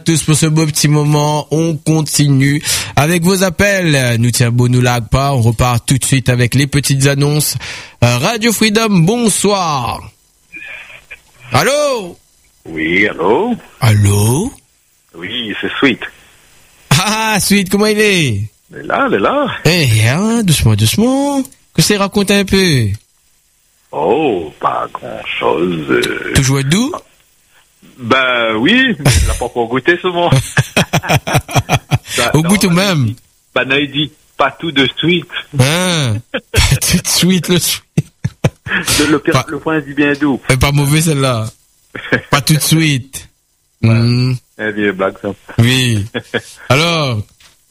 Tous pour ce beau petit moment, on continue avec vos appels. Nous tiens bon, nous lag pas, on repart tout de suite avec les petites annonces. Radio Freedom, bonsoir. Allô? Oui, allô? Allô? Oui, c'est Sweet. Ah, Sweet, comment il est? Elle est là. Eh, hein, doucement, doucement. Que c'est raconte un peu? Oh, pas grand-chose. Toujours doux? Ben oui, mais il n'a pas encore goûté souvent. Au goût tout de même. Ben non, il dit pas tout de suite. Hein? Pas tout de suite, le Sweet. Le point dit bien doux. C'est pas mauvais celle-là. Pas tout de suite. Ouais. Mmh. Eh bien, blague ça. Oui. Alors?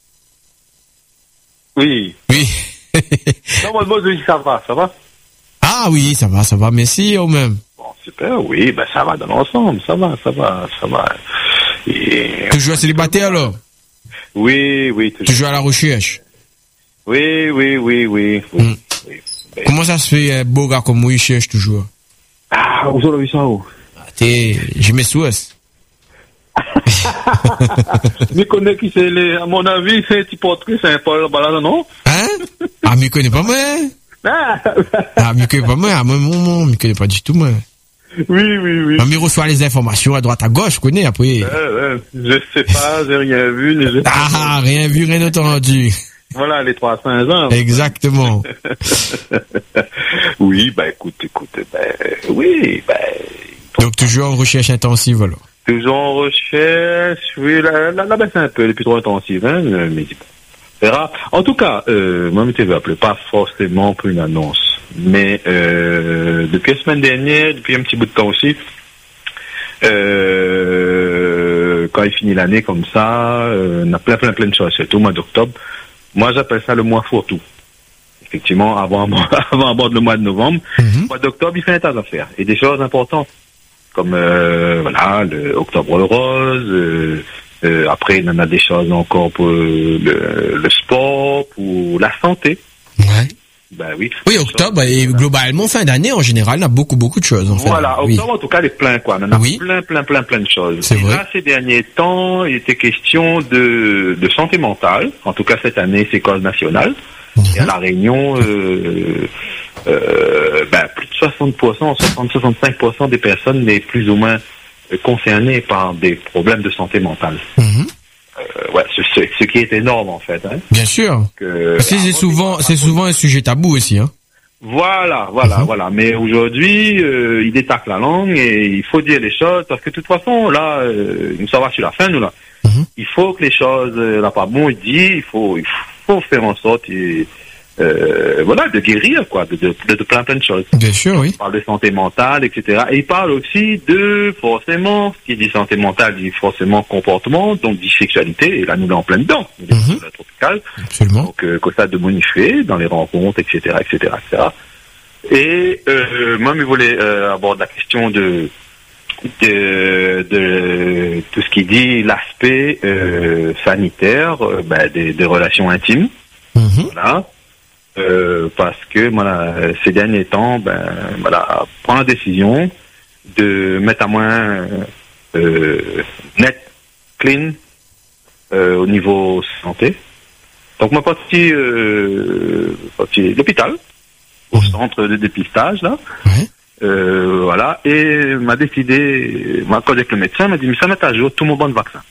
Oui. Oui. Non, moi, je dis ça va? Ah oui, ça va, merci, au même. Bon, super, oui, ben ça va dans l'ensemble, ça va. Et... Toujours célibataire alors? Oui, toujours. Toujours à la recherche? Oui. Oui. Ben... Comment ça se fait, beau gars comme moi, il cherche toujours? Ah, vous avez vu ça où? Je me souhaite. Je connais qui c'est, à mon avis, c'est un petit portrait, c'est un Paul Balade, non? Hein? Ah, mais connais pas moi? Ah, mais connais pas moi? Ah, moi, me connais pas du tout, moi. Oui. Ah, mais reçoit les informations à droite, à gauche, je connais, après. Je sais pas, j'ai rien vu, rien vu, rien entendu. Voilà, les 300 ans. Exactement. Oui, écoute, oui, Donc, toujours en recherche intensive, alors. Toujours en recherche, oui, la baisse un peu, elle est plus trop intensive, hein, mais c'est rare. En tout cas, moi, je t'ai appelé, pas forcément pour une annonce, mais depuis la semaine dernière, depuis un petit bout de temps aussi, quand il finit l'année comme ça, on a plein de choses, surtout au mois d'octobre. Moi, j'appelle ça le mois fourre-tout. Effectivement, avant aborde le mois de novembre, le mois d'octobre, il fait un tas d'affaires et des choses importantes. Comme le Octobre Rose, après il y en a des choses encore pour le sport, pour la santé. Ouais. Ben oui. Oui, octobre et globalement fin d'année en général, on a beaucoup de choses. Voilà, octobre en tout cas, il est plein quoi. On en a plein de choses. C'est vrai. Là, ces derniers temps, il était question de santé mentale. En tout cas, cette année, c'est cause nationale. Et à La Réunion, plus de 60%, 60-65% des personnes les plus ou moins concernées par des problèmes de santé mentale. Ce qui est énorme en fait. Hein. Bien sûr. C'est souvent un sujet tabou aussi. Hein. Voilà. Mais aujourd'hui, il détaque la langue et il faut dire les choses parce que de toute façon, là, nous ça va sur la fin, nous là. Il faut que les choses, là pas bon, il dit, il faut faire en sorte de guérir quoi, de plein de choses. Bien sûr, oui. Il parle de santé mentale, etc. Et il parle aussi de forcément, qui dit santé mentale dit forcément comportement, donc dit sexualité. Et là nous l'en plein dedans, la tropicale. Absolument. Donc constat de bonifler dans les rencontres, etc. Et moi je voulais aborder la question de tout ce qui dit l'aspect sanitaire des relations intimes. Voilà. Parce que ces derniers temps, prend la décision de mettre à moins net, clean au niveau santé. Donc moi parti l'hôpital, au centre de dépistage là. Voilà, et m'a décidé, avec le médecin, m'a dit mais ça met à jour tout mon bon de vaccin.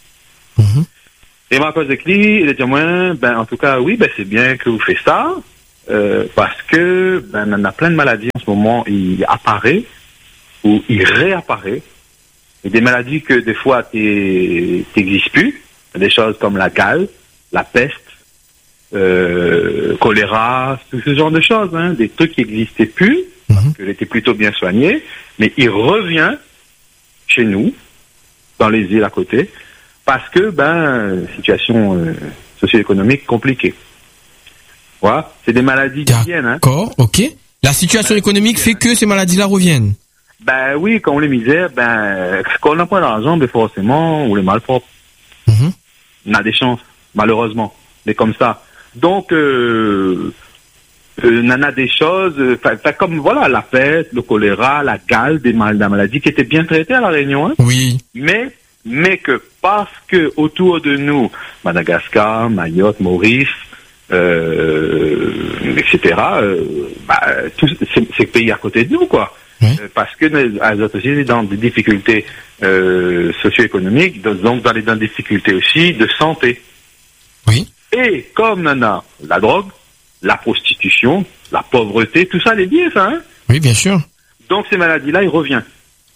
Et ma cause de lui, il a dit en tout cas oui, c'est bien que vous faites ça, parce que on a plein de maladies en ce moment, il apparaît ou il réapparaît, et des maladies que des fois t'existent plus, des choses comme la gale, la peste, choléra, tout ce genre de choses, hein, des trucs qui n'existaient plus, parce qu'il était plutôt bien soigné, mais il revient chez nous, dans les îles à côté, parce que situation socio-économique compliquée. Voilà, c'est des maladies qui viennent. D'accord, ok. La situation économique fait que ces maladies-là reviennent. Oui, quand on les misère, quand on n'a pas d'argent, forcément, on est malpropre. On a des chances, malheureusement, mais comme ça. Donc, on en a des choses, comme la peste, le choléra, la gale, des maladies qui étaient bien traitées à La Réunion. Hein. Oui. Mais mais que parce que autour de nous, Madagascar, Mayotte, Maurice, etc., tous ces pays à côté de nous, quoi. Parce que elles sont aussi dans des difficultés socio-économiques, donc dans des difficultés aussi de santé. Oui. Et comme nana, la drogue, la prostitution, la pauvreté, tout ça, les liés, ça, hein? Oui, bien sûr. Donc ces maladies-là, ils reviennent.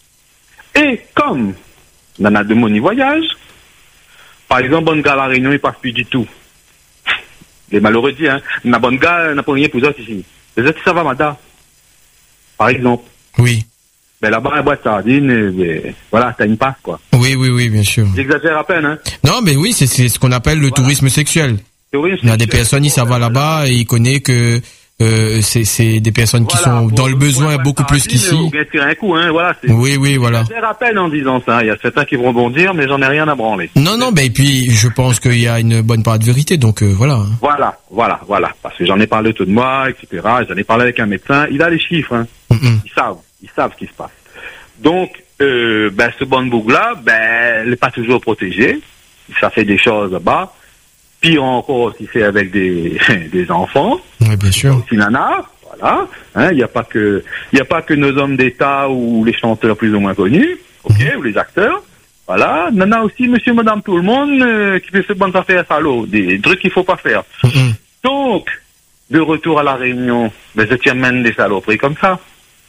Et comme nana de mon voyage, par exemple, bon gars à la Réunion, il passe plus du tout. Les malheureux disent, hein, na bon gars, n'a pas rien pour eux ici. Les autres, ça va, madame. Par exemple. Oui. Ben là-bas, la boîte sardine, voilà, t'as une passe, quoi. Oui, bien sûr. J'exagère à peine, hein. Non, mais oui, c'est ce qu'on appelle le tourisme sexuel. Il y a des personnes, ils savent là-bas et ils connaissent que c'est des personnes qui sont dans le besoin beaucoup plus qu'ici. Un coup, hein, voilà, oui, voilà. J'exagère à peine en disant ça. Il y a certains qui vont bondir, mais j'en ai rien à branler. Non, ben et puis je pense qu'il y a une bonne part de vérité, donc voilà. Voilà. Parce que j'en ai parlé autour de moi, etc. J'en ai parlé avec un médecin. Il a les chiffres, hein. Ils savent ce qui se passe. Donc, ce bon boug-là, elle n'est pas toujours protégé. Ça fait des choses là-bas. Pire encore si c'est avec des enfants. Oui, bien sûr. Si nana, voilà. Hein, il n'y a pas que nos hommes d'État ou les chanteurs plus ou moins connus, ou les acteurs. Voilà. Nana aussi, monsieur, madame, tout le monde qui fait ce bonnes affaires salauds, des trucs qu'il faut pas faire. Donc, de retour à la Réunion, je tiens même des saloperies comme ça.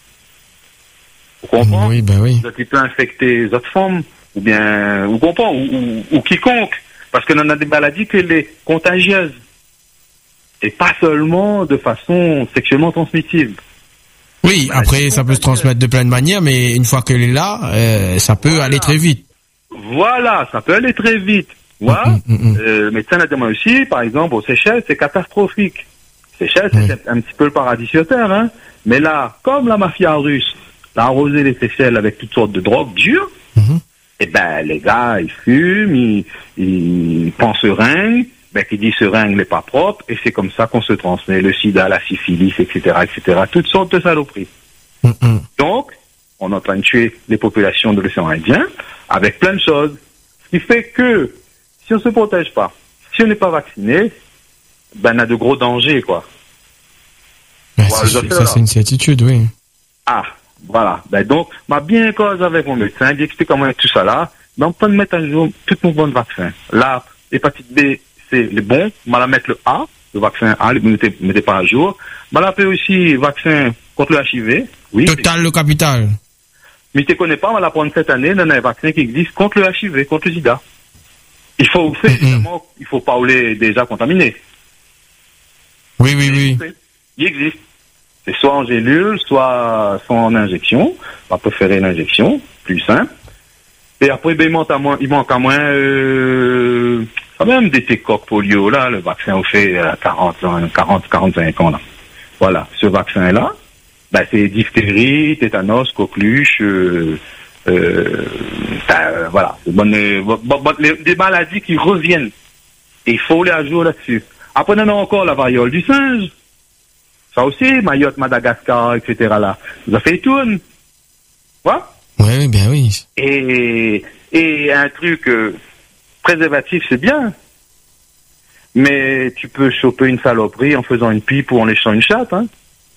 Vous comprenez? Oui. Tu peux infecter les autres femmes, ou bien, vous comprenez, ou quiconque. Parce que l'on a des maladies que les contagieuses. Et pas seulement de façon sexuellement transmissible. Oui, après, ça peut se transmettre de plein de manières, mais une fois qu'elle est là, ça peut aller très vite. Voilà, ça peut aller très vite. Voilà. Le médecin l'a demandé aussi, par exemple, aux Seychelles, c'est catastrophique. Seychelles, c'est un petit peu le paradis sur terre, hein. Mais là, comme la mafia russe a arrosé les Seychelles avec toutes sortes de drogues dures, les gars, ils fument, ils prennent seringue, qui dit seringue n'est pas propre, et c'est comme ça qu'on se transmet le sida, la syphilis, etc., toutes sortes de saloperies. Donc, on est en train de tuer les populations de l'océan Indien avec plein de choses. Ce qui fait que, si on se protège pas, si on n'est pas vacciné, on a de gros dangers, quoi. Ça, c'est une certitude, oui. Voilà. Donc, m'a bien cause avec mon médecin, il explique comment tout ça là. On peut mettre à jour tout mon bon vaccin. Là, hépatite B, c'est les bons. On va mettre le A, le vaccin A, ne mettez pas à jour. On va aussi vaccin contre le HIV. Oui. Total, le capital. Mais tu ne connais pas, on va la prendre cette année, on a un vaccin qui existe contre le HIV, contre le sida. Il faut, évidemment, il faut pas les déjà contaminer. Oui. Il existe. C'est soit en gélule, soit en injection. On va préférer l'injection, plus simple. Et après, il manque à moins, quand même des coques polio, là, le vaccin au fait à 45 ans, là. Voilà. Ce vaccin-là, c'est diphtérie, tétanos, coqueluche, voilà. Des maladies qui reviennent. Et il faut les à jour là-dessus. Après, on a encore la variole du singe. Ça aussi, Mayotte, Madagascar, etc. là. Vous avez fait tourne. Quoi? Oui, bien oui. Et un truc préservatif, c'est bien. Mais tu peux choper une saloperie en faisant une pipe ou en léchant une chatte, hein.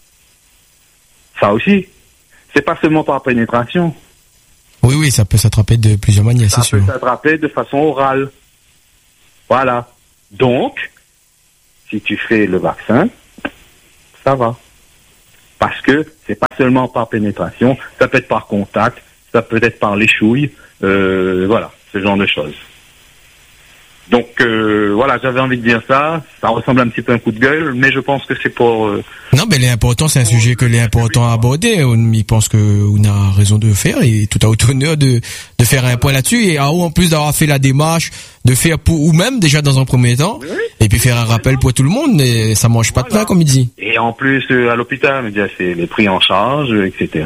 Ça aussi. C'est pas seulement par pénétration. Oui, ça peut s'attraper de plusieurs manières, c'est sûr. Ça peut s'attraper de façon orale. Voilà. Donc, si tu fais le vaccin, ça va. Parce que c'est pas seulement par pénétration, ça peut être par contact, ça peut être par les chouilles, voilà, ce genre de choses. Donc voilà, j'avais envie de dire ça. Ça ressemble un petit peu à un coup de gueule, mais je pense que c'est pour... Non, mais l'important, c'est un sujet que l'important à aborder. Il pense qu'on a raison de faire et tout à haute honneur de faire un point là-dessus. Et en plus d'avoir fait la démarche, de faire ou même déjà dans un premier temps, et puis faire un rappel pour tout le monde, et ça mange pas de pain, comme il dit. Et en plus, à l'hôpital, c'est les prix en charge, etc.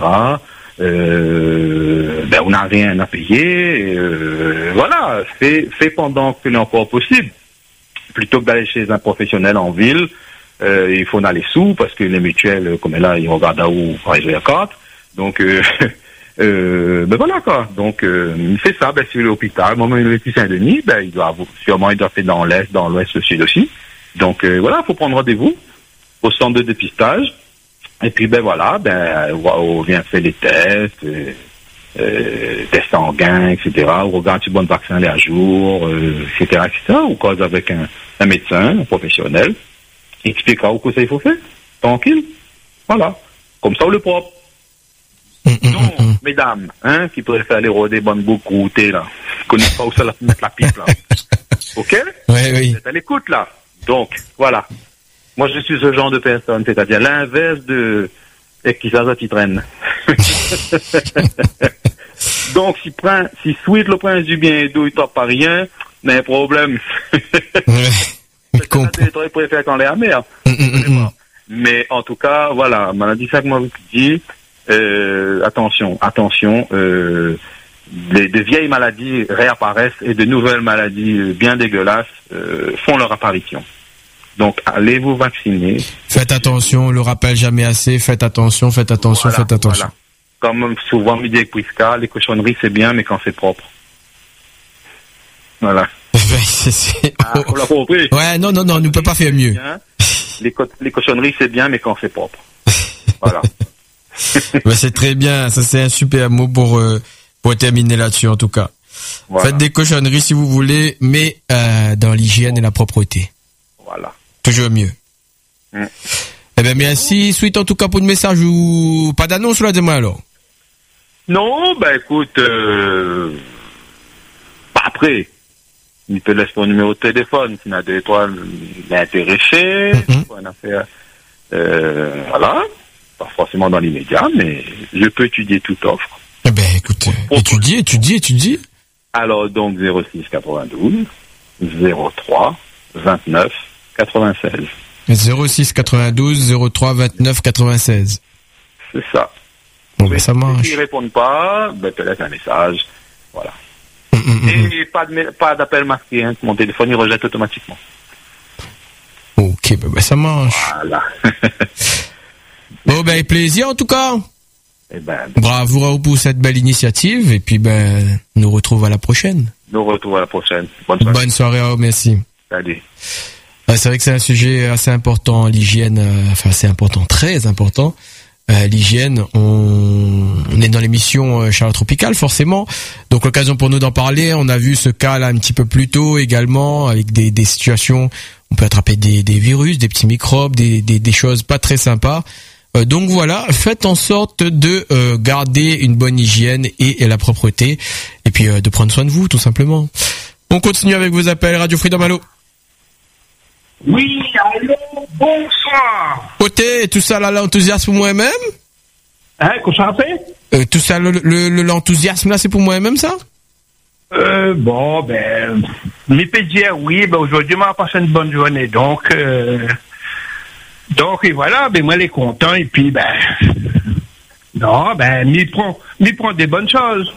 On n'a rien à payer. Voilà, fait pendant que c'est encore possible. Plutôt que d'aller chez un professionnel en ville, il faut en aller sous parce que les mutuelles, comme là, ils regardent à où arriver à 4. Donc Ben voilà quoi. Donc il fait ça, ben c'est l'hôpital. Moi, il est Saint-Denis, ben il doit faire dans l'est, dans l'ouest, le sud aussi. Donc voilà, faut prendre rendez-vous au centre de dépistage. Et puis ben voilà, on vient faire des tests, tests sanguins, etc. On regarde si le bon vaccin est à jour, etc., etc. On cause avec un médecin, un professionnel, qui expliquera où que ça il faut faire. Tranquille. Voilà. Comme ça, on le propre. Donc, mesdames, qui préfèrent aller rôder bonne beaucoup, là, qui connaissent pas où ça mettre la pipe, là. OK? Oui. Vous êtes à l'écoute, là. Donc, voilà. Moi, je suis ce genre de personne, c'est-à-dire l'inverse de et qui ça qui traîne. Donc, si Sweet, le prince du bien et d'eau, il tape pas rien, mais un problème. Je comprends. Il préfère quand les amers. Mais en tout cas, voilà, maladie ça que moi vous dis, attention, des vieilles maladies réapparaissent et de nouvelles maladies bien dégueulasses font leur apparition. Donc allez vous vacciner. Faites attention, on le rappelle jamais assez, faites attention. Voilà. Comme souvent midi avec Prisca, les cochonneries c'est bien mais quand c'est propre. Voilà. On l'a compris. Ouais, non, on ne peut pas faire mieux. Les cochonneries c'est bien mais quand c'est propre. Voilà. C'est très bien, ça c'est un super mot pour terminer là-dessus en tout cas. Voilà. Faites des cochonneries si vous voulez, mais dans l'hygiène et la propreté. Voilà. Toujours mieux. Eh bien merci Sweet en tout cas pour le message ou pas d'annonce là demain alors. Non, écoute, après, il te laisse ton numéro de téléphone, s'il y a des étoiles intéressés, une affaire, voilà, pas forcément dans l'immédiat, mais je peux étudier toute offre. Eh ben écoute, étudie. Alors donc 06 92 03 29 96. 06 92 03 29 96. C'est ça. Bon, ça marche. Si ils répondent pas, te laisse un message. Voilà. Et pas d'appel masqué, mon téléphone il rejette automatiquement. Ok, ça marche. Voilà. Bon, plaisir en tout cas. Bravo pour cette belle initiative et puis nous retrouve à la prochaine. Bonne soirée, merci. Salut. C'est vrai que c'est un sujet assez important, l'hygiène, c'est important, très important. L'hygiène, on est dans l'émission Charlotte Tropicale forcément, donc l'occasion pour nous d'en parler. On a vu ce cas là un petit peu plus tôt également avec des situations, on peut attraper des virus, des petits microbes, des choses pas très sympas. Donc voilà, faites en sorte de garder une bonne hygiène et la propreté et puis de prendre soin de vous tout simplement. On continue avec vos appels. Radio Freedom, allô. Oui, allô, bonsoir. Côté, tout ça là, l'enthousiasme pour moi-même? Qu'est-ce que ça fait? Tout ça, l'enthousiasme là, c'est pour moi-même ça? Mais peut dire oui, aujourd'hui, m'a passé une bonne journée, donc, et voilà, moi, les content, et puis, m'y prend des bonnes choses.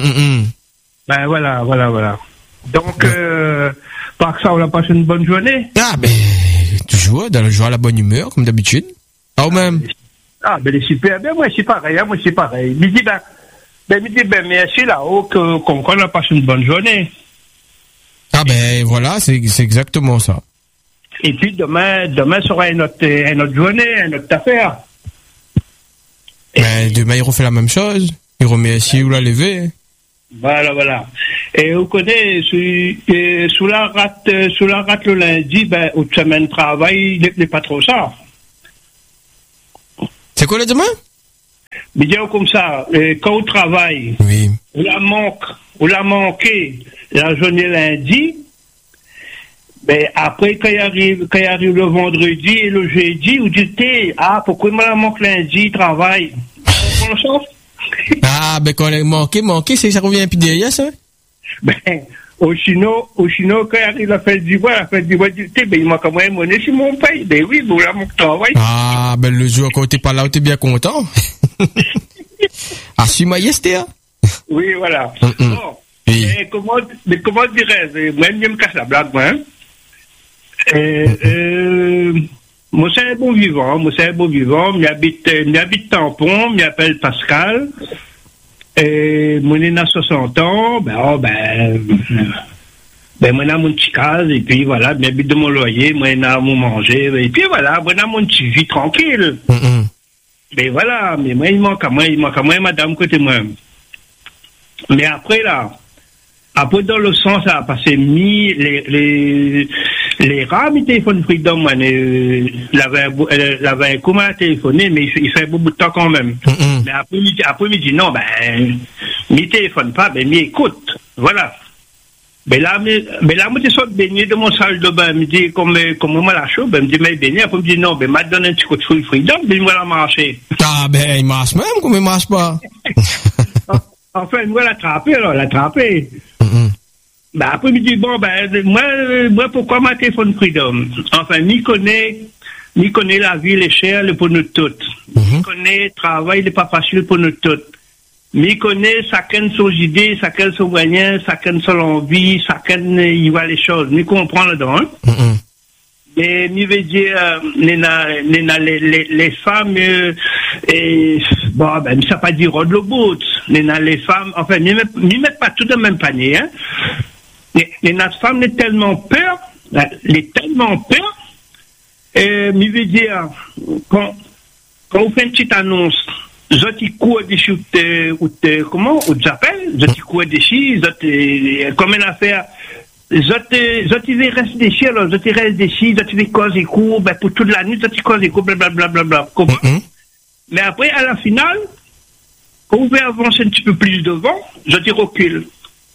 Voilà. Donc, par ça, on a passé une bonne journée. Toujours, dans le joie, la bonne humeur, comme d'habitude. Ou même. Super, moi, c'est pareil, Me dit, merci là-haut, qu'on a passé une bonne journée. Voilà, c'est exactement ça. Et puis, demain sera une autre journée, une autre affaire. Demain, il refait la même chose. Il remet assis ou la lever. Voilà. Et vous connaissez, sous la rate le lundi, au semaine de travail, il n'est pas trop ça. C'est quoi le demain? Mais disons comme ça, quand on travaille, oui. on l'a manqué la journée lundi, après, quand il arrive le vendredi et le jeudi, vous dites, pourquoi il me manque lundi, travail? Quand on est manqué, ça revient plus derrière, ça? Au chino, quand il arrive la fête du bois, il m'a quand même monnaie sur mon paye. Oui, là, mon travail. Le jour quand t'es pas là, t'es bien content. Suis majesté, hein? Oui, voilà. Bon. Oui. Comment dirais-je? Moi, je me casse la blague, moi, moi, c'est un bon vivant. M'habite Tampon, m'appelle Pascal. Et moi, j'ai 60 ans, moi, j'ai mon petit case, et puis voilà, bien de mon loyer, moi, j'ai mon manger, et puis voilà, moi, j'ai mon petit vie tranquille. Mais voilà, mais moi, il manque à moi, madame, côté moi. Mais après, après, dans le sens, là, parce que les rares, mes téléphones Freedom, moi, l'avait comment téléphoné, mais il fait beaucoup de temps quand même. Mais après, il dit, non, m'y téléphone pas, m'y écoute. Voilà. Mais là, moi, je sors baigner de mon salle de bain, me dit, comme moi, la chaud, me dit, mais baigner, après, me dit, non, m'a donné un petit coup de Freedom, moi, la marcher. Ah, il marche même, comme il marche pas. Enfin, moi, l'attraper. Après, il me dit, moi, pourquoi ma téléphone Freedom? Enfin, m'y connaît la vie, les chères, le pour nous toutes. M'y connaît le travail, n'est pas facile pour nous toutes. M'y connaît chacun son idée, chacun son moyen, chacun son envie, chacun, il voit les choses. M'y comprend là-dedans, hein? Mais m'y veut dire, les femmes, ça pas dire de l'obot. Les femmes, enfin, m'y mettent pas tout dans le même panier, hein? Les femmes ont tellement peur, m'y veut dire, quand on fait une petite annonce, je cours dessus, comment, on t'appelle, je cours dessus, comme une affaire, je vais rester dessus, alors, je reste dessus, je vais causer cours, pour toute la nuit, je cause cours, blablabla, comment? Mais après, à la finale, quand on veut avancer un petit peu plus devant, je recule.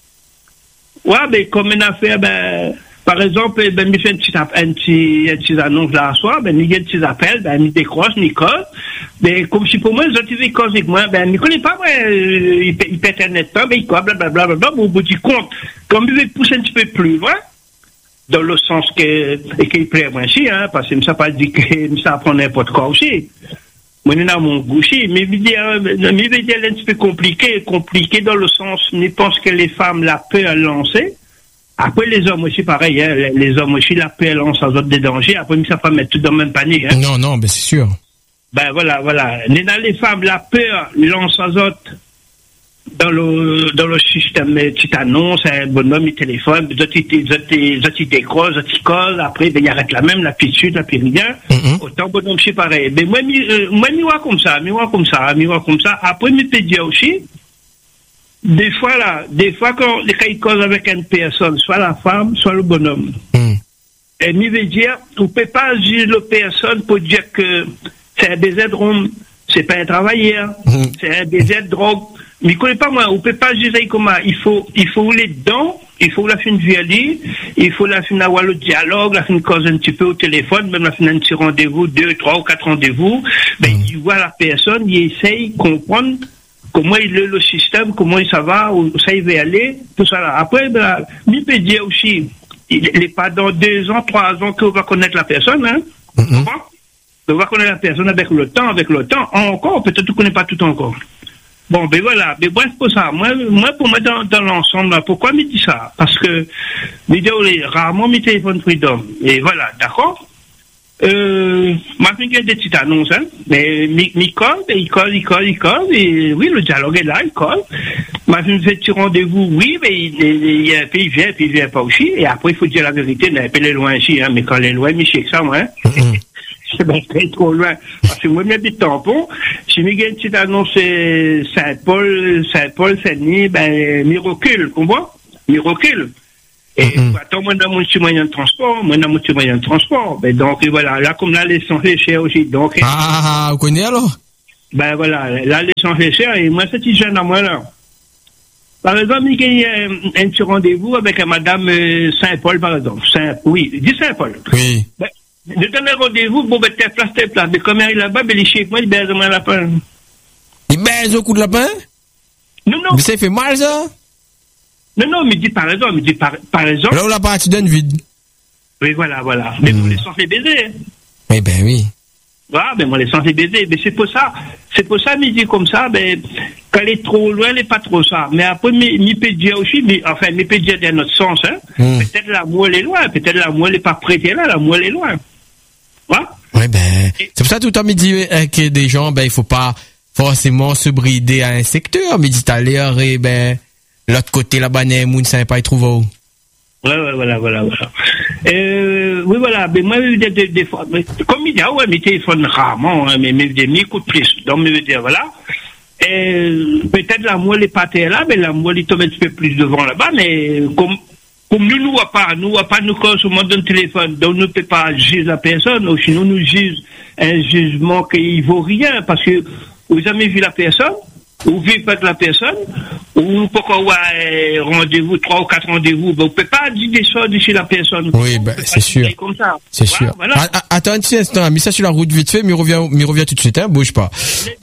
Ouais, comme une affaire, par exemple, il fait un petit annonce là, soir, il y a un petit appel, il décroche, Nicole, mais comme si pour moi, je vais cause avec moi, il ne connaît pas, il pète un net, il quoi, blablabla, au bout du compte, comme il veut pousser un petit peu plus loin, dans le sens qu'il plaît moi aussi, hein, parce que ça pas dit que ça prend n'importe quoi aussi. Moi, je suis mon gaucher, mais il veut dire un petit peu compliqué dans le sens, je pense que les femmes, la peur à lancer. Après, les hommes aussi, pareil, hein, les hommes aussi, la peur lance sans autre des dangers. Après, ça ne peut pas mettre tout dans le même panier, hein. Non, mais c'est sûr. Voilà. Les femmes, la peur lance sans autre dans le système, petite annonce, un bonhomme, il téléphone, il décroche, il colle, après, il arrête la même, la puis dessus, la puis rien. Autant bonhomme, c'est pareil. Mais moi, je vois comme ça. Après, je peux dire aussi, des fois, quand il cause avec une personne, soit la femme, soit le bonhomme. Et je veux dire, on ne peut pas juger la personne pour dire que c'est un baiser de rhum, c'est pas un travailleur, c'est un baiser de drogue. Mais connais pas moi, on peut pas juger comment. Il faut les dents, il faut la fin de vie, il faut la fin d'avoir le dialogue, la fin de cause un petit peu au téléphone, même la fin d'un petit rendez-vous, 2, 3 ou 4 rendez-vous. Il voit la personne, il essaye de comprendre comment il est le système, comment ça va, où ça il va aller, tout ça là. Après, il peut dire aussi, il n'est pas dans 2 ans, 3 ans qu'on va connaître la personne, hein. On va connaître la personne avec le temps, encore, peut-être qu'on ne connaît pas tout encore. Bon, voilà. Mais bref, pour ça, moi, pour moi, dans l'ensemble, pourquoi me dit ça? Parce que, rarement, mes téléphones Freedom. Et voilà, d'accord? Moi, je fais des petites annonces, hein. Mais, il colle, et oui, le dialogue est là, il colle. Moi, je fais un petit rendez-vous, oui, mais il vient pas aussi. Et après, il faut dire la vérité, il est loin ici, hein. Mais quand il est loin, je sais que ça, moi, hein. C'est trop loin. Parce que moi, j'habite Tampon. Si je fais une petite annonce Saint-Paul, Saint-Denis, m'y recule, comprends? M'y recule. Et attends, moi, dans mon petit moyen de transport, donc, voilà, là, comme là, l'essence est chère aussi, donc. Vous connaissez alors? Voilà, là, l'essence est chère, et moi, c'est petit jeune à moi, là. Par exemple, il y a un petit rendez-vous avec madame Saint-Paul, par exemple. Dis Saint-Paul. Oui. Je donne un rendez-vous, t'es place. Mais comme il est là-bas, il est chez moi, il baise au lapin. Il baise au coup de lapin? Non. Mais ça fait mal, ça? Non, mais dis par exemple. Là où la partie donne vide. Oui, voilà. Mais vous les sentez baiser. Eh ben oui. Voilà, mais moi les sentez baiser. Mais c'est pour ça, mais dit comme ça, quand elle est trop loin, elle n'est pas trop ça. Mais après, mi peut dire aussi, mais peut dire dans notre sens, hein. Peut-être l'amour, elle est loin. Peut-être l'amour, elle n'est pas prêtée là, l'amour, elle est loin. Voilà. Ouais, c'est pour ça tout le temps, il dit que des gens, il faut pas forcément se brider à un secteur, mais dit à l'air, et l'autre côté, là-bas, moun, ça n'est pas y trouver où. Ouais, voilà. Oui, voilà, mais moi, des fois, comme il dit, ouais, mes téléphones rarement, hein, mais m'écoute plus. Donc, je veux dire, voilà. Peut-être la moelle est pas là, mais la moelle est tombe un petit peu plus devant là-bas, mais comme nous nous consommons d'un téléphone, donc nous ne peut pas juger la personne, ou sinon nous juge un jugement qui vaut rien, parce que vous avez vu la personne, ou vivez pas de la personne, ou pourquoi rendez-vous, 3 ou 4 rendez-vous, vous ne pouvez pas dire des choses chez la personne. Oui, c'est sûr. Comme ça. C'est sûr. Voilà. Attends un petit instant, mis ça sur la route vite fait, mais revient tout de suite, hein, bouge pas.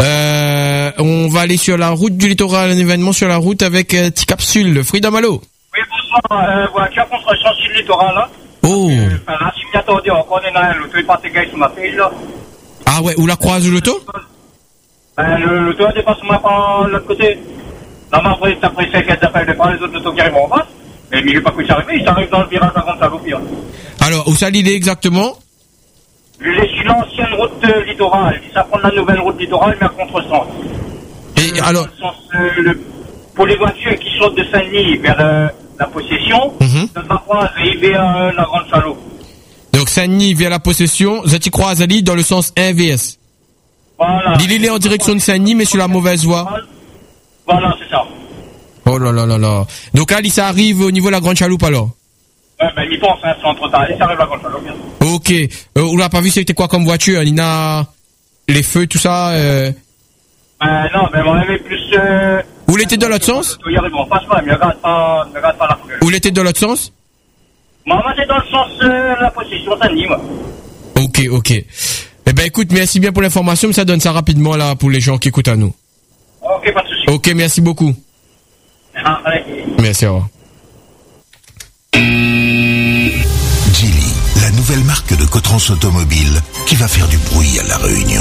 On va aller sur la route du littoral, un événement sur la route avec T-Capsule, Freedom Allo. Oui, bonsoir, voilà, tu as construction sur le littoral, là. Oh. Là, si vous attendez, on connaît l'auto, il passe gars sur ma page, là. Ah ouais, où la croise l'auto? L'auto dépasse moi par l'autre côté. Normalement, après 5 appels de par les autres autos qui arrivent en face. Mais il n'est pas pu s'arriver, il s'arrive dans le virage à Grande Salopie. Alors, où ça l'île est exactement? Il est sur l'ancienne route littorale. Il s'apprend la nouvelle route littorale, mais à contresens. Et alors? Pour les voitures qui sortent de Saint-Denis vers la possession, ça va croiser vers la Grande Salopie. Donc, Saint-Denis vers la possession, vous êtes croise à l'île dans le sens inverse. Voilà. L'île est en direction de Saint-Denis, mais sur la mauvaise voie. Voilà, c'est ça. Oh là là là là. Donc là, ça arrive au niveau de la Grande Chaloupe alors? Ouais, il pense, hein, c'est entre temps. Ça arrive à la Grande Chaloupe. Ok. On l'a pas vu, c'était quoi comme voiture? Il y a les feux, tout ça Non, mais on avait plus... Où il était dans l'autre sens? Il arrive en face, mais regarde pas la foule. Où il était dans l'autre sens? Moi, c'est dans le sens de la possession Saint-Denis, moi. Ok. Eh ben écoute, merci bien pour l'information, mais ça donne ça rapidement là pour les gens qui écoutent à nous. Ok, pas de souci. Ok, merci beaucoup. Allez. Merci, au revoir. Geely, la nouvelle marque de Cotrans Automobile qui va faire du bruit à La Réunion.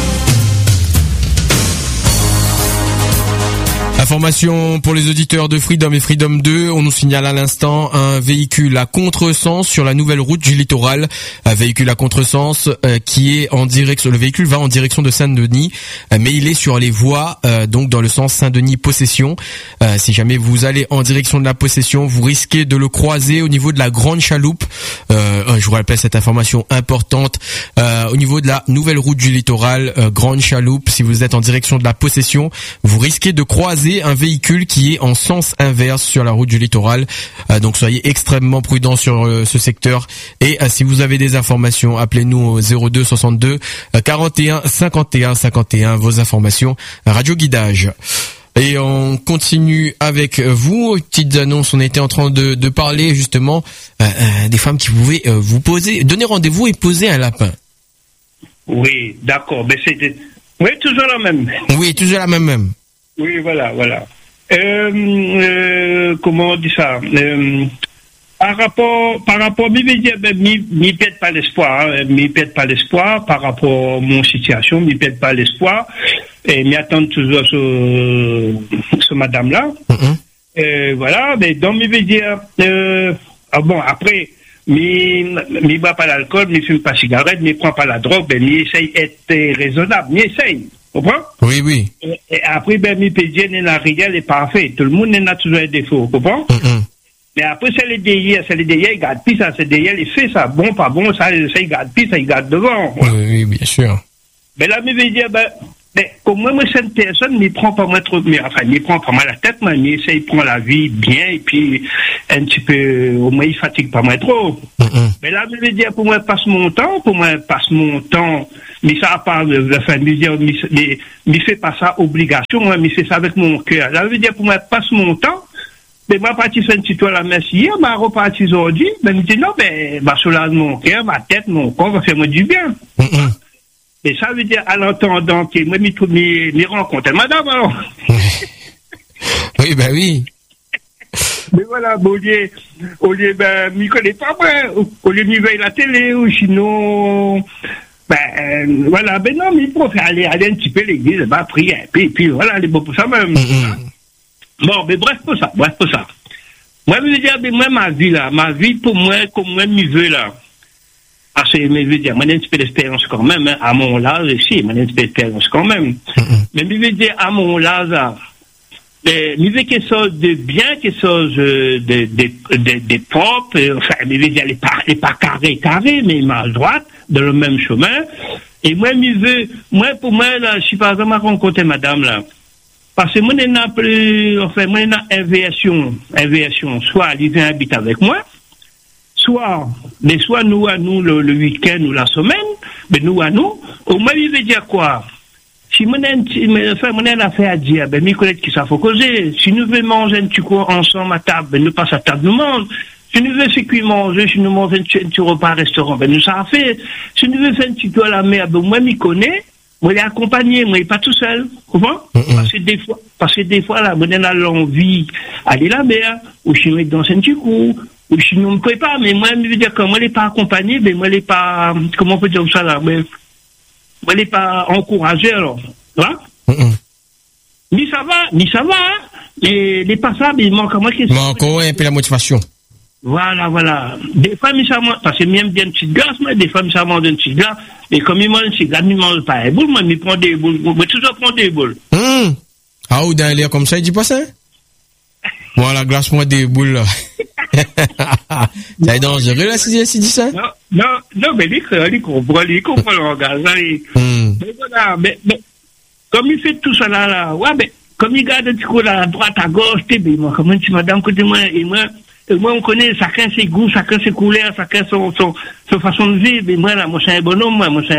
Information pour les auditeurs de Freedom et Freedom 2. On nous signale à l'instant un véhicule à contresens sur la nouvelle route du littoral. Un véhicule à contresens qui est en direction. Le véhicule va en direction de Saint-Denis, mais il est sur les voies donc dans le sens Saint-Denis-Possession. Si jamais vous allez en direction de la Possession, vous risquez de le croiser au niveau de la Grande Chaloupe. Je vous rappelle cette information importante au niveau de la nouvelle route du littoral, Grande Chaloupe. Si vous êtes en direction de la Possession, vous risquez de croiser un véhicule qui est en sens inverse sur la route du littoral. Donc soyez extrêmement prudents sur ce secteur. Et si vous avez des informations, appelez-nous au 02 62 41 51 51. Vos informations, Radio Guidage. Et on continue avec vous. Petite annonce, on était en train de parler justement des femmes qui pouvaient vous donner rendez-vous et poser un lapin. Oui, d'accord. Mais c'était... Oui, toujours la même. Oui, toujours la même. Oui, voilà. Comment on dit ça? Par rapport, m'y pète pas l'espoir, par rapport à mon situation, m'y pète pas l'espoir, et m'y attendre toujours ce madame-là. Voilà, mais donc, m'y veut dire, après, m'y boit pas l'alcool, m'y fume pas cigarette, m'y prend pas la drogue, m'y essaye d'être raisonnable, m'y essaye. Comprends? Oui. Et après, m'y peut dire, n'a rien, est parfait. Tout le monde n'a toujours un défaut. Comprends? Mais après, c'est les derrière, ils gardent pis, ça, c'est derrière, ils font ça. Bon, pas bon, ça, ils gardent pis, ça, ils gardent devant. Oui, bien sûr. Mais là, m'y veut dire, comme moi, cette personne, m'y prend pas moi trop, m'y prend pas mal la tête, moi, m'y essaye de prendre la vie bien, et puis, un petit peu, au moins, il fatigue pas moi trop. Mais là, m'y veut dire, pour moi, passe mon temps, mais ça, à part, m'y fait pas ça obligation, moi, m'y fait ça avec mon cœur. Là, veut dire, pour moi, passe mon temps, mais moi, parti faire un petit tour à la messe hier, reparti aujourd'hui, me dit, non, soulage mon cœur, ma tête, mon corps, va faire moi du bien. Et ça veut dire, à l'entendant que moi, m'y rencontre madame, alors. Oui, oui. Mais voilà, au lieu, m'y connaît pas, au lieu, m'y veille la télé, ou sinon, voilà, non, mais il préfère aller un petit peu à l'église, prier, et puis voilà, elle est bon pour ça même. Bon, mais bref pour ça. Moi, je veux dire, ma vie, pour moi, comme moi, m'y veux, là. Parce que, mais je veux dire, moi, j'ai une petite expérience quand même, hein, à mon âge, si, moi, j'ai une petite expérience quand même. Mais je veux dire, à mon âge, mais je veux quelque chose de bien, quelque chose de propre, enfin, je veux dire, les pas carré, mais ma droite, dans le même chemin. Et moi, pour moi, là, je suis par exemple à rencontrer madame, là. Parce que moi, n'a plus, enfin, moi, n'a inversion. Soit elle vient habiter avec moi, soit nous à nous, le week-end ou la semaine, mais nous à nous, au moins, il veut dire quoi? Si mon affaire à dire, ben, mes collègues qui ça faut causer. Si nous voulons manger un petit coup ensemble à table, ben, nous passe à table, nous mange. Si nous voulons faire cuire manger, si nous mangeons un petit repas à restaurant, ben, nous ça fait. Si nous voulons faire un petit coup à la mer, ben, moi, m'y connais. Moi, il est accompagné, moi, il n'est pas tout seul. Comment? Parce que des fois, là, moi, on a l'envie d'aller à la mer, ou si nous dans un petit coup, ou si nous ne pouvons pas, mais moi, je veux dire que moi, il n'est pas accompagné, mais moi, il n'est pas, comment on peut dire ça, là, mais, moi, il n'est pas encouragé, alors. Voilà. Ni ça va, hein. Les passables, il manque à moi qui manque un peu la motivation. Voilà. Des fois, il manque, parce que même bien une petite glace, mais des fois, il manque une petite glace, et comme il mange une petite glace, il mange pas une boule, moi, il prend des boules, moi, toujours prendre des boules. Ah, ou dans l'air comme ça, il dit pas ça? Moi, la glace, moi, des boules, là. Ça est dangereux, là, si dit ça? Non, mais il comprend le langage, mais voilà, mais, comme il fait tout ça là, ouais, mais, comme il garde un petit coup à droite, à gauche, moi, comment tu madame, côté moi, et moi, on connaît chacun ses goûts, chacun ses couleurs, chacun son façon de vivre, mais moi, là, moi, c'est un bonhomme,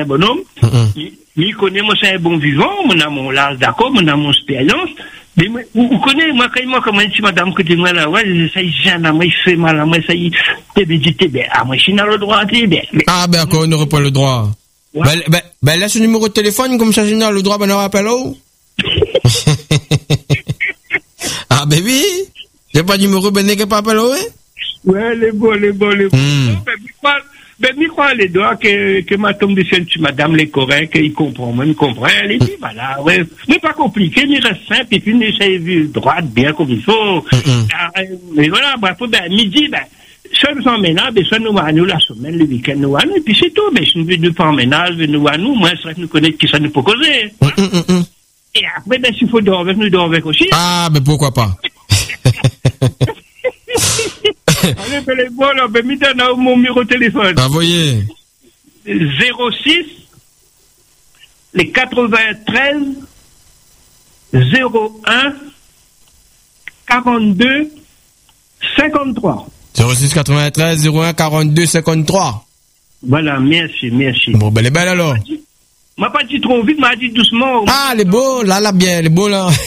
il connaît, moi, c'est un bon vivant, moi, a mon l'âge, d'accord, moi, a mon expérience. Mais vous connaissez, moi, quand moi, comme si madame, côté moi, là, ouais, ça y gêne, moi, il fait mal, moi, ça y moi, je suis dans le droit, Ah, ben, encore, on n'aurait pas le droit. Ouais. Ben, laisse le numéro de téléphone, comme ça, je n'ai le droit, ben, on rappelle où? Ah, ben oui. J'ai pas de numéro, ben, n'est-ce pas appelé où, hein? Ouais, les beaux. Non, ben, mi crois les doigts que ma tombe de madame les corrects, il comprend, elle dit, voilà, ouais. Mais pas compliqué, il reste simple, et puis, il essaie de droite, bien comme il faut. Mais voilà, ben, midi, ben, soit nous en ménage, soit nous à nous la semaine, le week-end, nous à nous, et puis c'est tout, mais si nous venons pas en ménage, nous à nous, moi, c'est vrai que nous connaissons qui ça nous peut causer. Et après, ben, s'il faut dormir, nous dormons aussi. Ah, mais pourquoi pas? Allez, ben, les bons, là, ben, mis dans mon numéro de téléphone. Envoyez. 06, les 93, 01, 42, 53. 06 93 01 42 53. Voilà, merci. Bon, ben, les belles alors. M'a pas dit trop vite, m'a dit doucement. Ah, les beaux, là, bien, les beaux, là.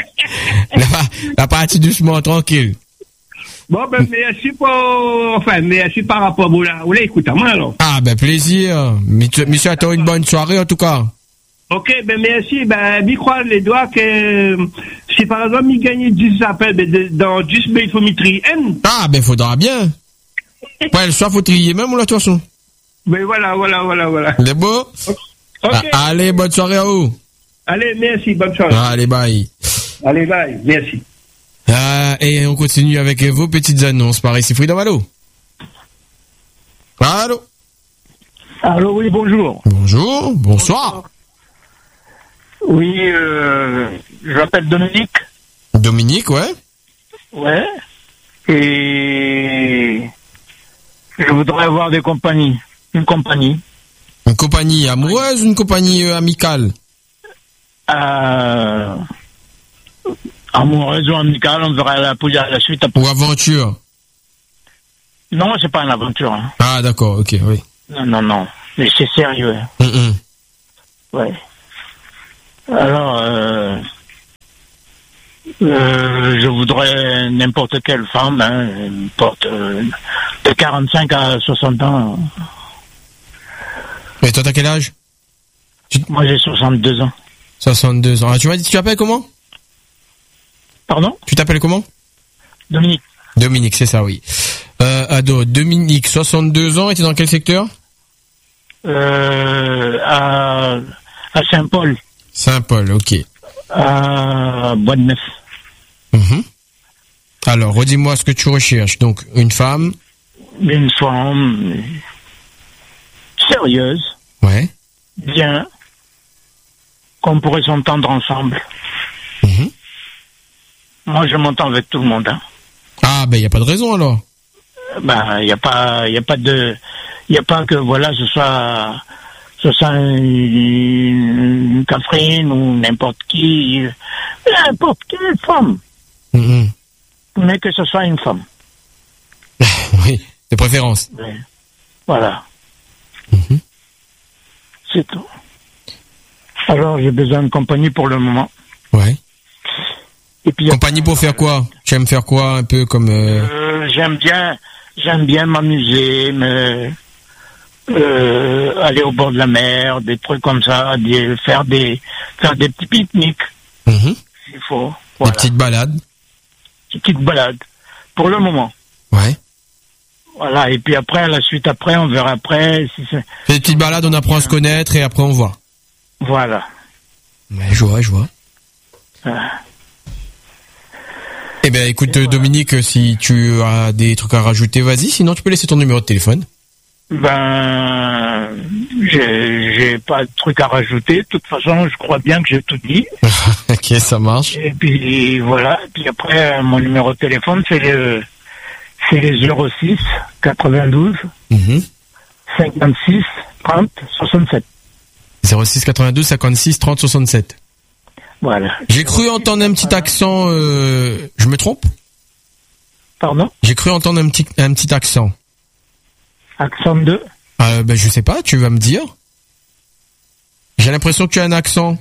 La partie doucement, tranquille. Bon, ben, merci par rapport à là. Écoute, à moi, alors. Ah, ben, plaisir. Monsieur, attends une bonne soirée, en tout cas. Ok, ben, merci. Ben, il croit les doigts que, si par exemple, il gagne 10 appels, ben, dans 10, ben, il faut m'y trier. Ah, ben, faudra bien. Ouais, le soir, faut trier même, ou la, de toute façon. Ben, voilà. Les beaux? Okay. Ah, allez, bonne soirée à vous. Allez, merci, bonne soirée. Allez, bye. Merci. Et on continue avec vos petites annonces. Par ici, Freedom, allô? Allô, oui, bonjour. Bonjour, bonsoir. Oui, je m'appelle Dominique. Dominique, ouais. Ouais. Et je voudrais avoir des compagnies. Une compagnie. Une compagnie amoureuse ou une compagnie amicale? Amoureuse ou amicale, on verra la suite. Ou aventure? Non, c'est pas une aventure. Hein. Ah, d'accord, ok, oui. Non. Mais c'est sérieux. Ouais. Alors, je voudrais n'importe quelle femme, de 45 à 60 ans. Et toi, t'as quel âge? Moi, j'ai 62 ans. 62 ans. Ah, tu m'as dit, tu t'appelles comment? Pardon? Tu t'appelles comment? Dominique. Dominique, c'est ça, oui. Dominique, 62 ans, et tu es dans quel secteur? À Saint-Paul. Saint-Paul, ok. À Bois-de-Neuf. Alors, redis-moi ce que tu recherches. Donc, une femme? Une femme. sérieuse, Ouais. bien, qu'on pourrait s'entendre ensemble. Mhm. Moi, je m'entends avec tout le monde. Hein. Ah, ben, il n'y a pas de raison, alors. Ben, il y a pas que voilà, ce soit une Catherine ou n'importe quelle femme, Mhm. mais que ce soit une femme. Oui, de préférence. Ouais. Voilà. Mhm. C'est tout. Alors, j'ai besoin de compagnie pour le moment. Ouais. Et puis, Compagnie pour faire quoi? Tu aimes faire quoi, un peu comme... j'aime bien m'amuser, aller au bord de la mer, des trucs comme ça, faire des petits pique-niques. Mhm. Il faut. Des Voilà. petites balades. Des petites balades. Pour le moment. Ouais. Voilà. Et puis après, à la suite après, on verra après si c'est. Fais des petites balades, on apprend à se connaître et après on voit. Voilà. Ouais, je vois. Eh ben, écoute, Et voilà. Dominique, si tu as des trucs à rajouter, vas-y. Sinon, tu peux laisser ton numéro de téléphone. Ben, j'ai pas de truc à rajouter. De toute façon, je crois bien que j'ai tout dit. Ok, ça marche. Et puis voilà. Et puis après, mon numéro de téléphone, c'est les 06 92 Mhm. 56 30 67. 06 92 56 30 67. Voilà. J'ai cru entendre un petit accent. Je me trompe? Pardon? J'ai cru entendre un petit accent. Accent 2? Ben, je sais pas. Tu vas me dire. J'ai l'impression que tu as un accent.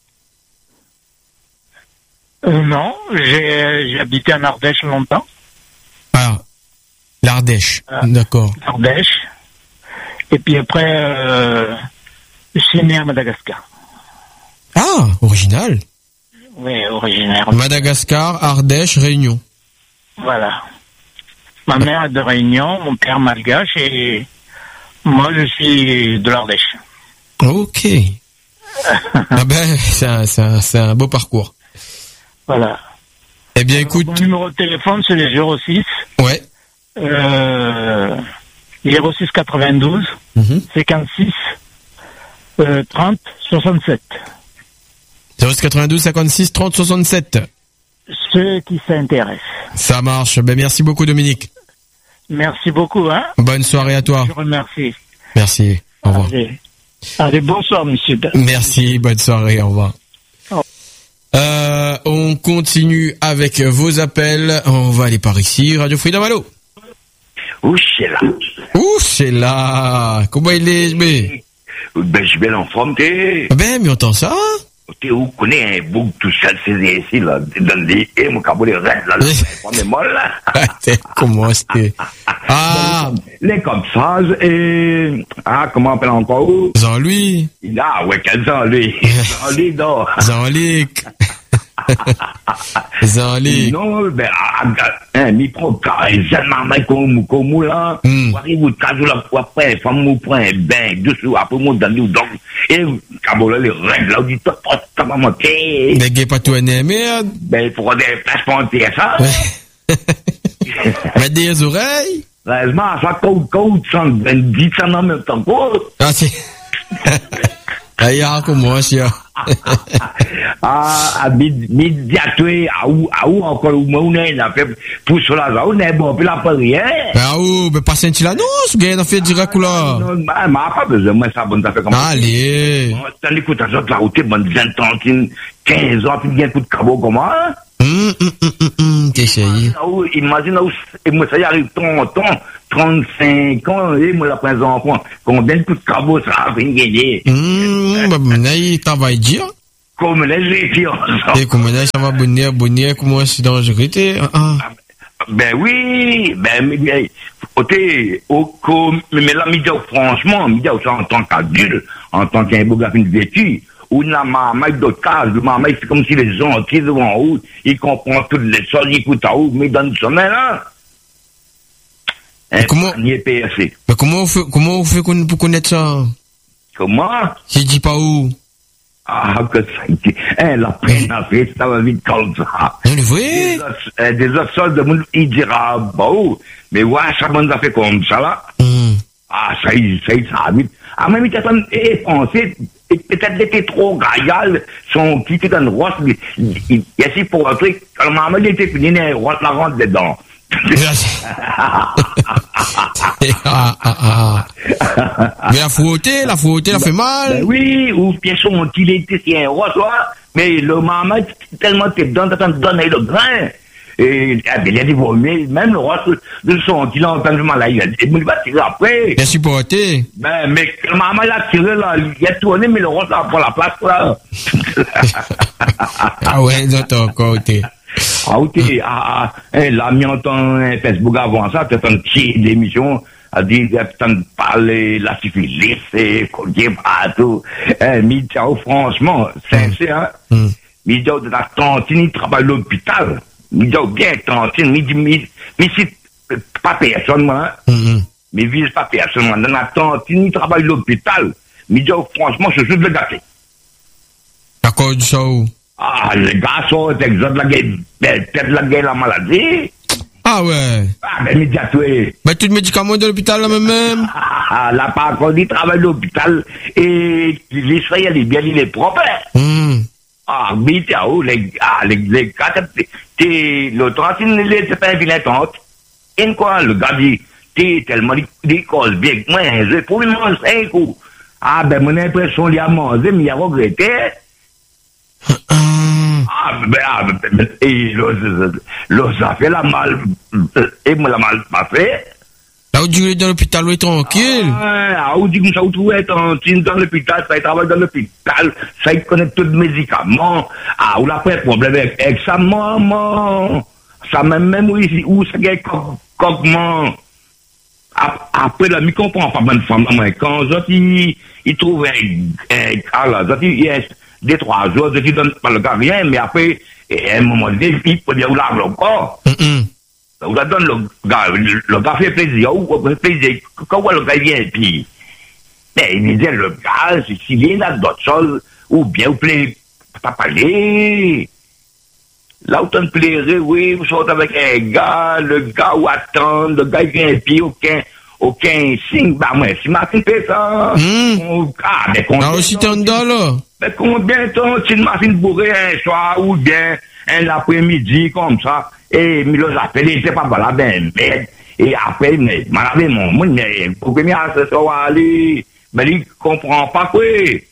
Non, j'ai habité en Ardèche longtemps. Ah, l'Ardèche. Ah. D'accord. Ardèche. Et puis après, je suis né à Madagascar. Ah, original. Oui, originaire. Madagascar, Ardèche, Réunion. Voilà. Ma mère est de Réunion, mon père malgache et moi je suis de l'Ardèche. Ok. Ah ben, c'est un beau parcours. Voilà. Eh bien, écoute. Mon numéro de téléphone c'est le 06. Ouais. 06 92 Mhm. 56 30 67. 06 92 56 30 67. Ceux qui s'intéressent. Ça marche. Ben, merci beaucoup, Dominique. Merci beaucoup, hein. Bonne soirée à toi. Je remercie. Merci. Au revoir. Allez, bonsoir, monsieur. Merci. Bonne soirée. Au revoir. On continue avec vos appels. On va aller par ici. Radio Freedom, allô? Où c'est là? Ouh, c'est là. Comment il est, mais? Ben, je vais en forme, t'es. Ben, mais on entend ça? T'es où connais un bouc tout seul, c'est ici, là, dans les, et mon cabot, les restes, là, on est molle, là. Comment c'était? Ah! Les comme ça, et, comment on appelle encore? Jean-Louis. Ah, ouais, quel Jean-Louis? Jean-Louis, non. Jean-Luc. Jean-Luc. Non, ben, mi prend carrément, mais comme là, on arrive au cas où la fois après, femme nous prend un bain, dessous, après, mon dans nous, donc, et, cabot, là, les règles, là, on dit, t'as pas manqué. Mais gay pas tout à merde. Ben, il faut des places pour entrer ça. Mettre des oreilles. Heureusement, ça coûte 120, ça en même temps, quoi. Ah, c'est. Aïe, comment ça? À midi à toi, à où encore, où on est, on a fait, pour cela, on est bon, puis là, pas rien. Ah, ou, ben, pas senti l'annonce, gars, on a fait direct, là. Non, mais pas besoin, moi, ça, bon, ça fait comme ça. Allez. T'as l'écoute, la route, bonne 20 ans, 15 ans, puis bien coup de cabot, comment? T'essayes. Imagine où, et moi, ça y arrive, 35 ans, et moi, la prince enfant, combien de coups de cabot, ça a fait gagner? Ben, t'en vas dire? Comme les gens. Et comment ça va bonner, comment c'est dangerosité? Ben oui, mais là, franchement, en tant qu'adulte, en tant qu'un beau gars vêtu, ou la maman d'autres cases, maman, c'est comme si les gens qui devant haut, ils comprennent toutes les choses, ils écoutent à haut, mais dans le sommeil, là. Comment? Mais comment on fait pour connaître ça? Comment? Si dis pas où? Ah, que ça, la peine à faire, ça va vite comme ça. Oui. Des autres choses de monde, ils diront, bah, mais ouais, ça m'a fait comme ça, là. Ah, ça vite. Ah, même il était français, peut-être il était trop gaillard, son qui était dans le roche, il essaie pour rentrer, quand maman il était fini, il rentre la rentre dedans. Mais la frotté, la fait mal. Ben oui, ou bien son qu'il était si un roche, mais le maman, tellement t'es dedans, t'as donné le grain. Et il a dit, même le roi de son qu'il a entendu mal, il va tirer après. Il a supporté. Ben, mais quand maman l'a tiré, là, il a tourné, mais le roi là, prend la place, là. Ah ouais, j'entends encore, là, entend Facebook avant ça, t'as un petit d'émission, a dit, t'as parlé, la syphilis, c'est collier partout. Midiao, franchement, sincère, Midiao de la cantine, il travaille à l'hôpital. Midiao bien cantine, mais c'est pas personne, moi, mais vise pas personne, moi. Dans la cantine, il travaille à l'hôpital. Midiao, franchement, c'est juste le gâté. D'accord, du ça où? Ah, les gars sont exemples, peut-être la guerre, la maladie. Ah ouais. Ah, ben, Midiao, mais tout le médicament de l'hôpital, là, même. Ah, là, par contre, il travaille à l'hôpital, et l'Israël, il est propre. Ah, Midiao, les gars, l'autre, il était pas un vilain tante. Et quoi, le gars dit, t'es tellement, il cause bien que moi, je pour lui manger 5 coups. Ah, ben, mon impression, il a mangé, mais il a regretté. Et l'autre, ça fait la mal, et moi, la mal pas fait. Là où tu es dans l'hôpital, où est tranquille. Ah, où dit comme ça, où tu es dans l'hôpital, ça travaille dans l'hôpital, ça il connaît tous les médicaments. Ah, où la fait problème avec sa maman. Ça même où ça gagne comment. Après, là, il comprend pas bonne femme. Quand il trouve il y a 2-3 jours, il donne pas le gars rien, mais après, à un moment donné, il peut dire où l'argent encore. On la donne le gars fait plaisir, quand le gars vient, puis, mais il disait, le gars, s'il y a d'autres choses, ou bien, vous plaît, pas parler. Là où t'en plairait, oui, vous sortez avec un gars, le gars où attend, le gars vient, puis aucun signe, bah, moi, si ma fille fait ça, mais combien aussi t'en dedans, là? Mais combien de temps, si ma fille bourrée un soir, ou bien, un après-midi, comme ça, et me les appelle, il était pas voilà, ben, et après, mais, malade, mon monde, mais, pour que ce soit allé, mais il comprend pas quoi.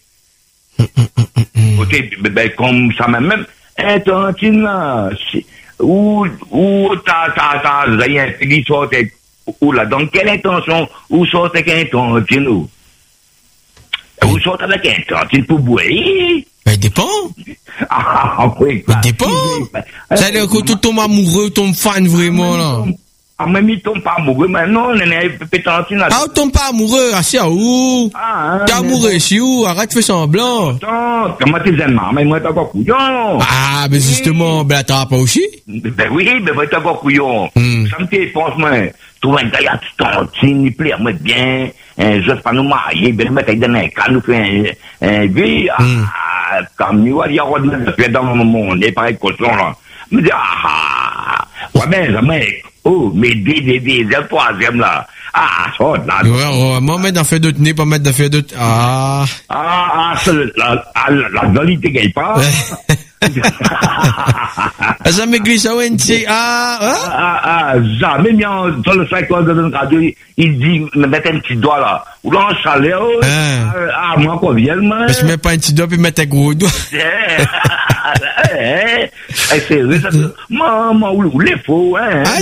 Ben, comme ça, même, un tantine, là, où t'as, rien, il sortait, ou là, dans quelle intention, où sortait qu'un tantine, où sortait avec un tantine pour boire? Mais dépend. Ah, oui. Mais dépend. C'est-à-dire que tu tombes amoureux, tu tombes fan vraiment, là. Ah, même il tombe pas amoureux, mais non, on est pétantine. Ah, tu tombes pas amoureux, ah, c'est à où? T'es amoureux, c'est où? Arrête de faire semblant. Attends, comment tu aimes, mais moi, t'as encore couillon. Ah, mais justement, ben, t'as pas aussi? Ben oui, mais moi, t'as encore couillon. Ça me dépense, moi. Trouve un gars, à tantine, il plaît à moi bien, juste pas nous marier, ben, moi, t'as donné un cas, nous fait un vie, comme nous, il y a dans mon monde, et pareil, cochon, là. Me dit, ouais, ben, mais le troisième, là. Ah, ça, là. Ouais, moi, mettre dans fait d'autres nez, pas mettre dans fait d'autres, la qualité gagne pas. Jamais glissé, ouais, jamais, mais dans le 5 ans de notre radio, il dit, me mettre un petit doigt, là. Ou là, en chaleur, moi, quoi, viens, moi. Mais je mets pas un petit doigt, puis mettre un gros doigt. C'est sérieux, ça. Maman, où les faux, hein. Aïe,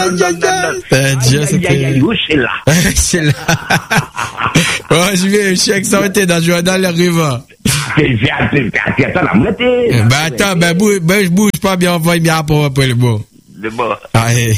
c'est là. C'est là. Oh, je vais, chèque, ça va être dans le journal, la rive. Attends, la moitié. Ben, attends, je bouge pas bien, on va bien pour après le bon. Le bon. Allez.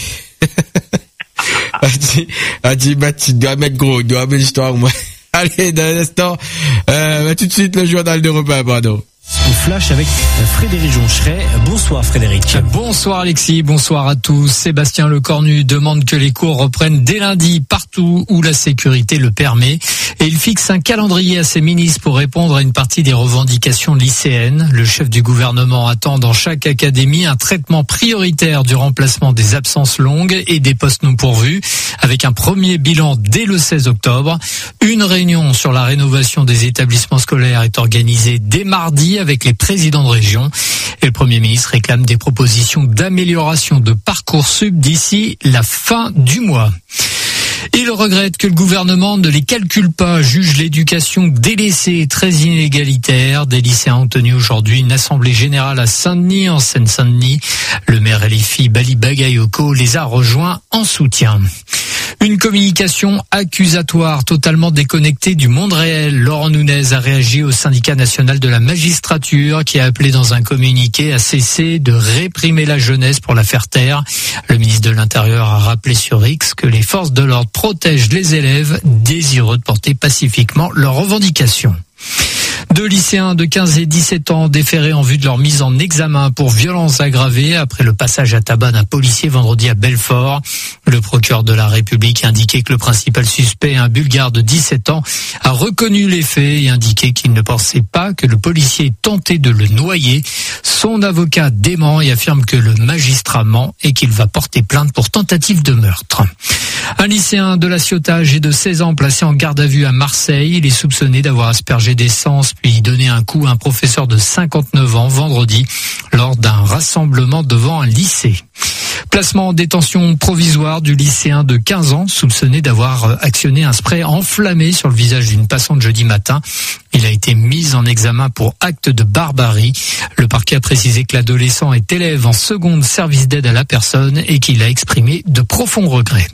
A dit, ben, tu dois mettre gros, tu dois mettre l'histoire, moi. Allez, dans l'instant, tout de suite, le journal de repas, pardon. Flash avec Frédéric Joncheret. Bonsoir Frédéric. Bonsoir Alexis, bonsoir à tous. Sébastien Lecornu demande que les cours reprennent dès lundi partout où la sécurité le permet. Et Et il fixe un calendrier à ses ministres pour répondre à une partie des revendications lycéennes. Le chef du gouvernement attend dans chaque académie un traitement prioritaire du remplacement des absences longues et des postes non pourvus, avec un premier bilan dès le 16 octobre. Une réunion sur la rénovation des établissements scolaires est organisée dès mardi avec les présidents de région. Et le Premier ministre réclame des propositions d'amélioration de Parcoursup d'ici la fin du mois. Il regrette que le gouvernement ne les calcule pas, juge l'éducation délaissée et très inégalitaire. Des lycéens ont tenu aujourd'hui une assemblée générale à Saint-Denis, en Seine-Saint-Denis. Le maire LFI Bali Bagayoko les a rejoints en soutien. Une communication accusatoire totalement déconnectée du monde réel. Laurent Nunez a réagi au syndicat national de la magistrature qui a appelé dans un communiqué à cesser de réprimer la jeunesse pour la faire taire. Le ministre de l'Intérieur a rappelé sur X que les forces de l'ordre protègent les élèves désireux de porter pacifiquement leurs revendications. Deux lycéens de 15 et 17 ans déférés en vue de leur mise en examen pour violences aggravées après le passage à tabac d'un policier vendredi à Belfort. Le procureur de la République a indiqué que le principal suspect, un Bulgare de 17 ans, a reconnu les faits et indiqué qu'il ne pensait pas que le policier tentait de le noyer. Son avocat dément et affirme que le magistrat ment et qu'il va porter plainte pour tentative de meurtre. Un lycéen de La Ciotat, âgé de 16 ans, placé en garde à vue à Marseille. Il est soupçonné d'avoir aspergé d'essence puis donné un coup à un professeur de 59 ans vendredi lors d'un rassemblement devant un lycée. Placement en détention provisoire du lycéen de 15 ans soupçonné d'avoir actionné un spray enflammé sur le visage d'une passante jeudi matin. Il a été mis en examen pour acte de barbarie. Le parquet a précisé que l'adolescent est élève en seconde service d'aide à la personne et qu'il a exprimé de profonds regrets.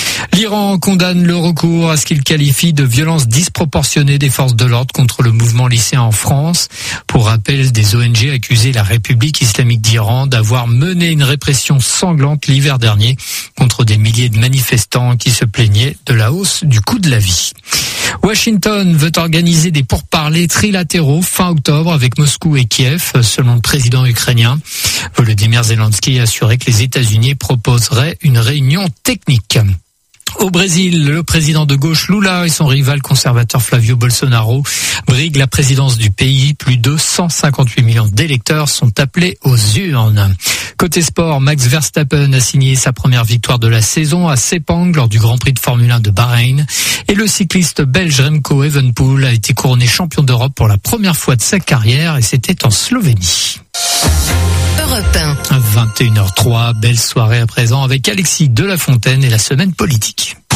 L'Iran condamne le recours à ce qu'il qualifie de violence disproportionnée des forces de l'ordre contre le mouvement lycéen en France. Pour rappel, des ONG accusaient la République islamique d'Iran d'avoir mené une répression sanglante l'hiver dernier contre des milliers de manifestants qui se plaignaient de la hausse du coût de la vie. Washington veut organiser des pourparlers trilatéraux fin octobre avec Moscou et Kiev, selon le président ukrainien. Volodymyr Zelensky a assuré que les États-Unis proposeraient une réunion technique. Au Brésil, le président de gauche Lula et son rival conservateur Flavio Bolsonaro briguent la présidence du pays. Plus de 158 millions d'électeurs sont appelés aux urnes. Côté sport, Max Verstappen a signé sa première victoire de la saison à Sepang lors du Grand Prix de Formule 1 de Bahreïn. Et le cycliste belge Remco Evenepoel a été couronné champion d'Europe pour la première fois de sa carrière et c'était en Slovénie. Europe 1. 21h03, belle soirée à présent avec Alexis Delafontaine et la semaine politique.